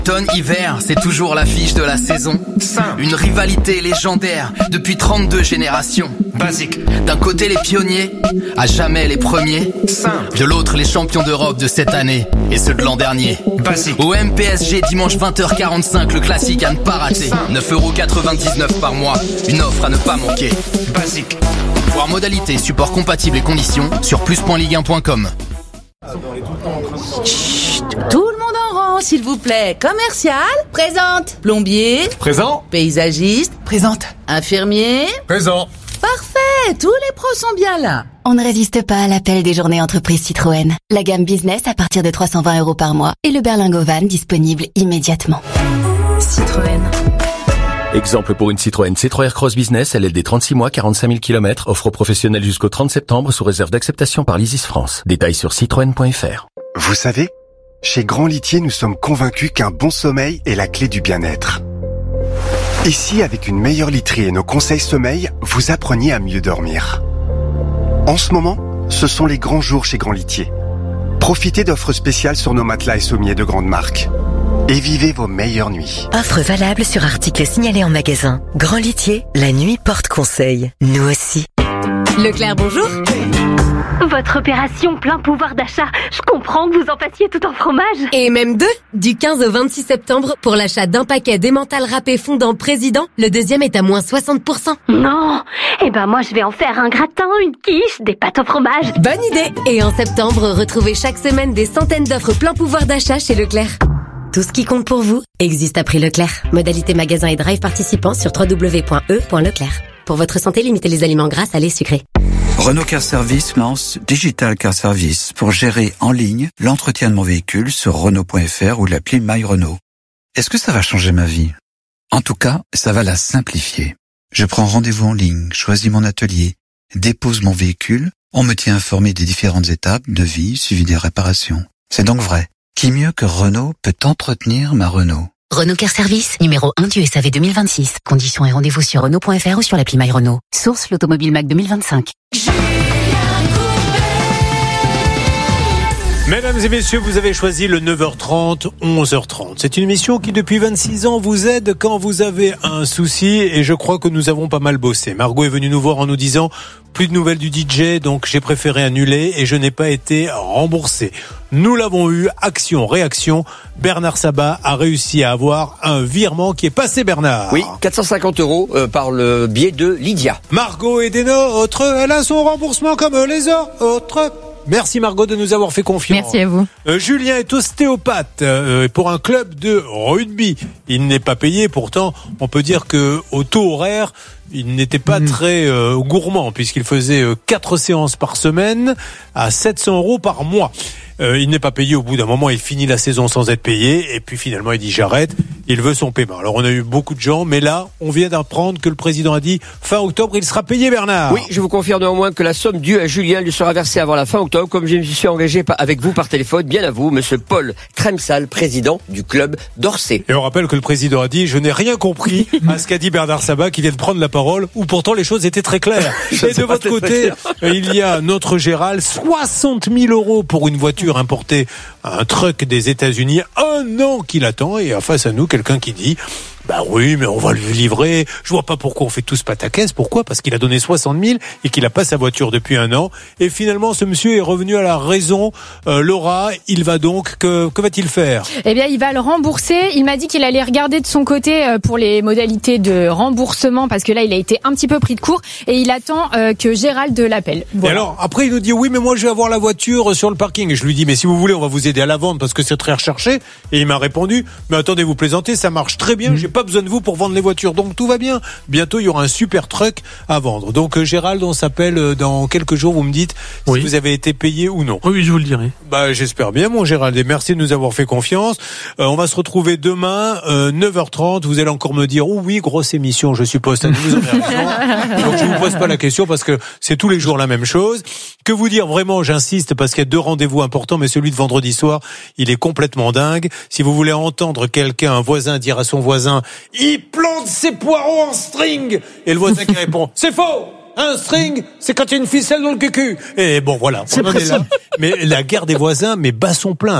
Automne-hiver, c'est toujours l'affiche de la saison. Simple. Une rivalité légendaire depuis 32 générations. Basique. D'un côté les pionniers, à jamais les premiers. Simple. De l'autre les champions d'Europe de cette année et ceux de l'an dernier. Basique. Au MPSG dimanche 20h45, le classique à ne pas rater. 9,99€ par mois, une offre à ne pas manquer. Basique. Voir modalités, support compatible et conditions sur plus.ligue1.com. Chut, tout le monde en rang, s'il vous plaît. Commercial, présente. Plombier, présent. Paysagiste, présente. Infirmier, présent. Parfait, tous les pros sont bien là. On ne résiste pas à l'appel des journées entreprises Citroën. La gamme business à partir de 320€ par mois et le berlingot van disponible immédiatement. Citroën. Exemple pour une Citroën C3 Aircross Business, LLD 36 mois, 45 000 km, offre aux professionnels jusqu'au 30 septembre sous réserve d'acceptation par l'Isis France. Détails sur citroën.fr. Vous savez, chez Grand Litier, nous sommes convaincus qu'un bon sommeil est la clé du bien-être. Et si, avec une meilleure literie et nos conseils sommeil, vous appreniez à mieux dormir? En ce moment, ce sont les grands jours chez Grand Litier. Profitez d'offres spéciales sur nos matelas et sommiers de grandes marques. Et vivez vos meilleures nuits. Offre valable sur articles signalés en magasin. Grand Litier, la nuit porte conseil. Nous aussi. Leclerc, bonjour. Votre opération plein pouvoir d'achat, je comprends que vous en fassiez tout en fromage. Et même deux. Du 15 au 26 septembre, pour l'achat d'un paquet d'emmental râpé fondant président, le deuxième est à moins 60%. Non. Eh ben moi je vais en faire un gratin, une quiche, des pâtes au fromage. Bonne idée. Et en septembre, retrouvez chaque semaine des centaines d'offres plein pouvoir d'achat chez Leclerc. Tout ce qui compte pour vous existe à prix Leclerc. Modalité magasin et drive participants sur www.e.leclerc. Pour votre santé, limitez les aliments gras, salés, sucrés. Renault Car Service lance Digital Car Service pour gérer en ligne l'entretien de mon véhicule sur Renault.fr ou l'appli My Renault. Est-ce que ça va changer ma vie? En tout cas, ça va la simplifier. Je prends rendez-vous en ligne, choisis mon atelier, dépose mon véhicule, on me tient informé des différentes étapes, devis, suivi des réparations. C'est donc vrai. Qui mieux que Renault peut entretenir ma Renault? Renault Car Service, numéro 1 du SAV 2026. Conditions et rendez-vous sur Renault.fr ou sur l'appli My Renault. Source l'Automobile Mac 2025. Mesdames et messieurs, vous avez choisi le 9h30, 11h30. C'est une émission qui, depuis 26 ans, vous aide quand vous avez un souci et je crois que nous avons pas mal bossé. Margot est venue nous voir en nous disant plus de nouvelles du DJ, donc j'ai préféré annuler et je n'ai pas été remboursé. Nous l'avons eu, action, réaction. Bernard Sabat a réussi à avoir un virement qui est passé, Bernard. Oui, 450€ par le biais de Lydia. Margot est des nôtres, elle a son remboursement comme les autres. Merci Margot de nous avoir fait confiance. Merci à vous. Julien est ostéopathe pour un club de rugby. Il n'est pas payé, pourtant on peut dire que au taux horaire, il n'était pas très gourmand puisqu'il faisait 4 séances par semaine à 700€ par mois. Il n'est pas payé, au bout d'un moment il finit la saison sans être payé et puis finalement il dit j'arrête, il veut son paiement. Alors on a eu beaucoup de gens, mais là on vient d'apprendre que le président a dit fin octobre il sera payé, Bernard. Oui, je vous confirme néanmoins que la somme due à Julien lui sera versée avant la fin octobre, comme je me suis engagé avec vous par téléphone, bien à vous, monsieur Paul Kremsal, président du club d'Orsay. Et on rappelle que le président a dit je n'ai rien compris à ce qu'a dit Bernard Sabat qui vient de prendre la parole, où pourtant les choses étaient très claires. Et de votre côté, il y a notre Gérald, 60 000€ pour une voiture importée, un truck des États-Unis, 1 an qu'il attend, et face à nous quelqu'un qui dit bah oui, mais on va lui livrer. Je vois pas pourquoi on fait tous pataquès. Pourquoi? Parce qu'il a donné 60 000 et qu'il a pas sa voiture depuis 1 an. Et finalement, ce monsieur est revenu à la raison. Laura, il va donc, que va-t-il faire? Eh bien, il va le rembourser. Il m'a dit qu'il allait regarder de son côté pour les modalités de remboursement, parce que là, il a été un petit peu pris de court et il attend que Gérald l'appelle. Voilà. Et alors, après, il nous dit oui, mais moi, je vais avoir la voiture sur le parking. Et je lui dis, mais si vous voulez, on va vous aider à la vendre parce que c'est très recherché. Et il m'a répondu, mais attendez, vous plaisantez, ça marche très bien. J'ai pas besoin de vous pour vendre les voitures, donc tout va bien. Bientôt il y aura un super truck à vendre. Donc Gérald, on s'appelle dans quelques jours, vous me dites si vous avez été payé ou non. Oui, je vous le dirai. Bah j'espère bien, mon Gérald, et merci de nous avoir fait confiance. On va se retrouver demain 9h30. Vous allez encore me dire oh oui, grosse émission, je suppose. Vous en avez raison. Donc je vous pose pas la question parce que c'est tous les jours la même chose. Que vous dire vraiment, j'insiste parce qu'il y a 2 rendez-vous importants, mais celui de vendredi soir, il est complètement dingue. Si vous voulez entendre quelqu'un, un voisin dire à son voisin il plante ses poireaux en string, et le voisin qui répond c'est faux, un string c'est quand il y a une ficelle dans le cucu. Et bon voilà, on en est là. Mais la guerre des voisins, mais bat son plein.